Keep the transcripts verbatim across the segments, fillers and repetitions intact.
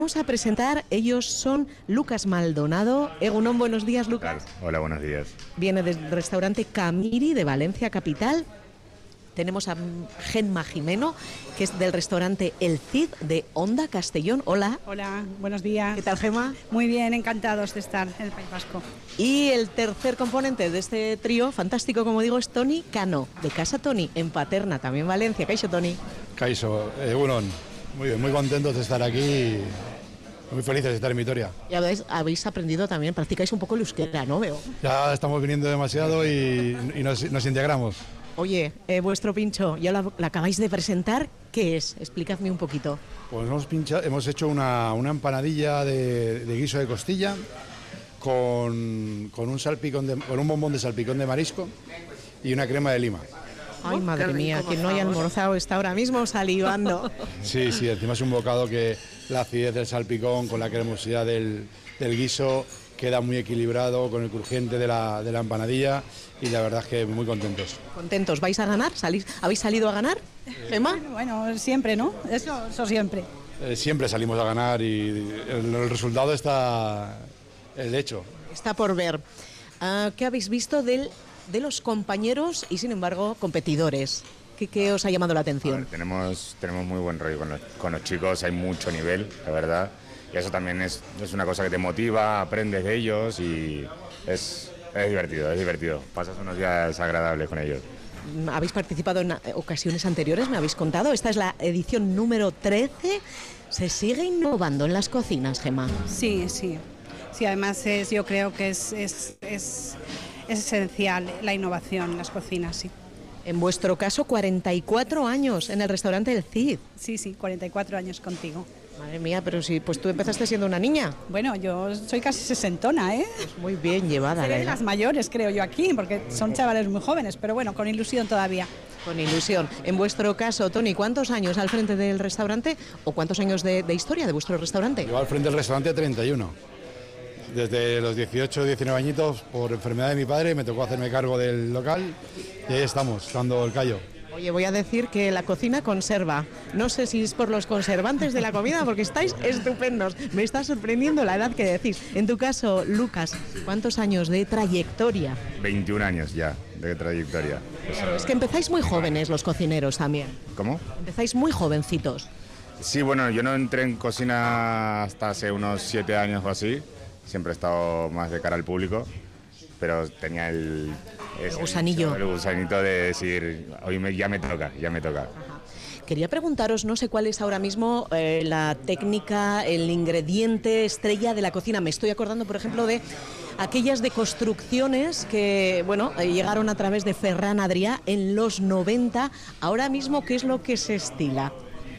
Vamos a presentar, ellos son Lucas Maldonado. Egunon, buenos días, Lucas. Hola, buenos días. Viene del restaurante Camiri de Valencia capital. Tenemos a Gemma Jimeno, que es del restaurante El Cid de Onda, Castellón. Hola. Hola, buenos días. ¿Qué tal, Gemma? Muy bien, encantados de estar en el País Vasco. Y el tercer componente de este trío, fantástico como digo, es Toni Cano, de Casa Toni, en Paterna, también Valencia. ¿Caixo, Toni? Caixo, Egunon. Muy bien, muy contentos de estar aquí, muy felices de estar en Vitoria. Ya habéis, habéis aprendido también, practicáis un poco el euskera, ¿no? Veo. Ya estamos viniendo demasiado y, y nos, nos integramos. Oye, eh, vuestro pincho, ya lo, lo acabáis de presentar, ¿qué es? Explicadme un poquito. Pues hemos, pinchado, hemos hecho una, una empanadilla de, de guiso de costilla con, con, un salpicón de, con un bombón de salpicón de marisco y una crema de lima. Ay, madre mía, quien no haya almorzado está ahora mismo salivando. Sí, sí, encima es un bocado que la acidez del salpicón con la cremosidad del, del guiso queda muy equilibrado con el crujiente de la, de la empanadilla y la verdad es que muy contentos. ¿Contentos? ¿Vais a ganar? ¿Salís, ¿Habéis salido a ganar, Gemma? Eh, bueno, siempre, ¿no? Eso, eso siempre. Eh, siempre salimos a ganar y el, el resultado está el hecho. Está por ver. Uh, ¿Qué habéis visto del, de los compañeros y, sin embargo, competidores? ¿Qué, qué os ha llamado la atención? Ver, tenemos, tenemos muy buen rollo con los, con los chicos, hay mucho nivel, la verdad. Y eso también es, es una cosa que te motiva, aprendes de ellos y es, es divertido, es divertido. Pasas unos días agradables con ellos. ¿Habéis participado en ocasiones anteriores? Me habéis contado. Esta es la edición número trece. ¿Se sigue innovando en las cocinas, Gemma? Sí, sí. Sí, además es, yo creo que es, es, es, es esencial la innovación en las cocinas, sí. En vuestro caso, cuarenta y cuatro años en el restaurante El Cid. Sí, sí, cuarenta y cuatro años contigo. Madre mía, pero si pues tú empezaste siendo una niña. Bueno, yo soy casi sesentona, ¿eh? Pues muy bien llevada. Seré de las mayores, creo yo, aquí, porque son chavales muy jóvenes, pero bueno, con ilusión todavía. Con ilusión. En vuestro caso, Toni, ¿cuántos años al frente del restaurante o cuántos años de, de historia de vuestro restaurante? Yo al frente del restaurante treinta y uno. Desde los dieciocho, diecinueve añitos, por enfermedad de mi padre, me tocó hacerme cargo del local y ahí estamos, dando el callo. Oye, voy a decir que la cocina conserva. No sé si es por los conservantes de la comida, porque estáis estupendos. Me está sorprendiendo la edad que decís. En tu caso, Lucas, ¿cuántos años de trayectoria? veintiún años ya de trayectoria. Claro, es que empezáis muy jóvenes los cocineros también. ¿Cómo? Empezáis muy jovencitos. Sí, bueno, yo no entré en cocina hasta hace unos siete años o así. Siempre he estado más de cara al público, pero tenía el... El gusanillo. El gusanito de decir, hoy me, ya me toca, ya me toca. Ajá. Quería preguntaros, no sé cuál es ahora mismo eh, la técnica, el ingrediente estrella de la cocina. Me estoy acordando, por ejemplo, de aquellas deconstrucciones que, bueno, eh, llegaron a través de Ferran Adrià en los noventa. Ahora mismo, ¿qué es lo que se estila?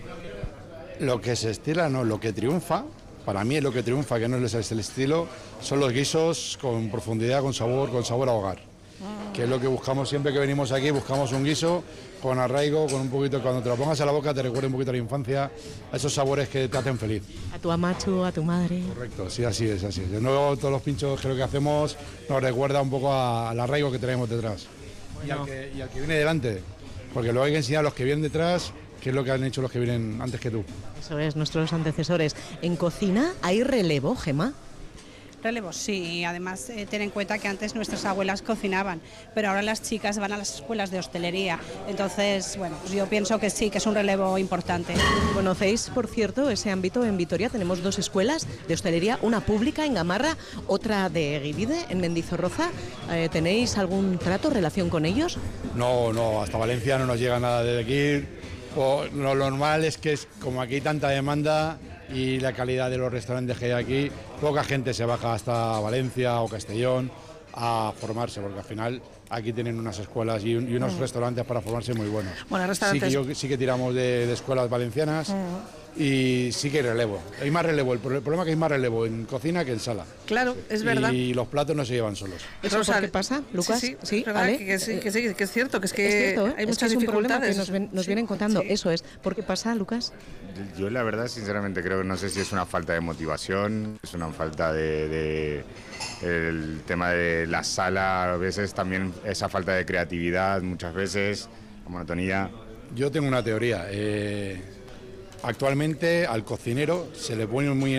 Lo que se estila, no, lo que triunfa, para mí es lo que triunfa, que no es el estilo, son los guisos con profundidad, con sabor, con sabor a hogar. Que es lo que buscamos siempre que venimos aquí, buscamos un guiso con arraigo, con un poquito, cuando te lo pongas a la boca te recuerda un poquito a la infancia, a esos sabores que te hacen feliz. A tu amachu, a tu madre. Correcto, sí, así es, así es. De nuevo, todos los pinchos creo que hacemos nos recuerda un poco a, al arraigo que tenemos detrás. Bueno. Y, al que, y al que viene delante, porque luego hay que enseñar a los que vienen detrás qué es lo que han hecho los que vienen antes que tú. Eso es, nuestros antecesores. ¿En cocina hay relevo, Gemma? Relevos, sí, y además eh, ten en cuenta que antes nuestras abuelas cocinaban, pero ahora las chicas van a las escuelas de hostelería, entonces, bueno, pues yo pienso que sí, que es un relevo importante. ¿Conocéis, por cierto, ese ámbito en Vitoria? Tenemos dos escuelas de hostelería, una pública en Gamarra, otra de Guivide, en Mendizorroza. Eh, ¿Tenéis algún trato, relación con ellos? No, no, hasta Valencia no nos llega nada de aquí. O, lo normal es que es, como aquí hay tanta demanda y la calidad de los restaurantes que hay aquí, poca gente se baja hasta Valencia o Castellón a formarse, porque al final aquí tienen unas escuelas y, un, y unos mm. restaurantes para formarse muy buenos. Bueno, restaurantes... Sí que, yo, sí que tiramos de, de escuelas valencianas mm. y sí que hay relevo. Hay más relevo, el problema es que hay más relevo en cocina que en sala. Claro, es verdad. Y los platos no se llevan solos. ¿Eso por qué pasa, Lucas? Sí, sí, ¿Sí? ¿verdad? Que, que, sí, que, sí, que es cierto, que es que es cierto, ¿eh? hay es muchas que es dificultades. Un problema que nos, ven, nos sí, vienen contando, sí. Eso es. ¿Por qué pasa, Lucas? Yo la verdad, sinceramente, creo que no sé si es una falta de motivación, es una falta de, de el tema de la sala, a veces también esa falta de creatividad, muchas veces, la monotonía. Yo tengo una teoría. Eh, actualmente al cocinero se le pone muy